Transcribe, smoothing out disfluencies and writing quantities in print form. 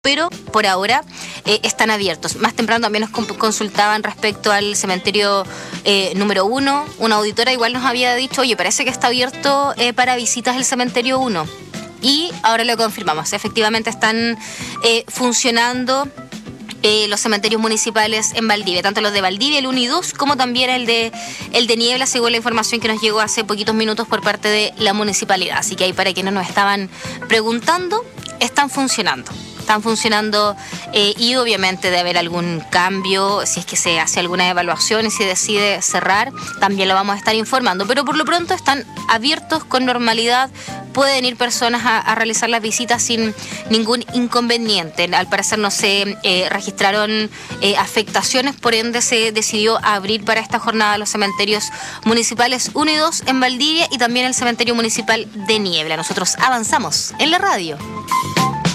pero por ahora están abiertos. Más temprano también nos consultaban respecto al cementerio número 1. Una auditora igual nos había dicho, oye, parece que está abierto para visitas el cementerio 1. Y ahora lo confirmamos, efectivamente están funcionando los cementerios municipales en Valdivia, tanto los de Valdivia, el 1 y 2, como también el de Niebla, según la información que nos llegó hace poquitos minutos por parte de la municipalidad. Así que ahí, para quienes nos estaban preguntando, están funcionando. Y obviamente de haber algún cambio, si es que se hace alguna evaluación y se decide cerrar, también lo vamos a estar informando. Pero por lo pronto están abiertos con normalidad, pueden ir personas a realizar las visitas sin ningún inconveniente. Al parecer no se registraron afectaciones, por ende se decidió abrir para esta jornada los cementerios municipales 1 y 2 en Valdivia y también el cementerio municipal de Niebla. Nosotros avanzamos en la radio.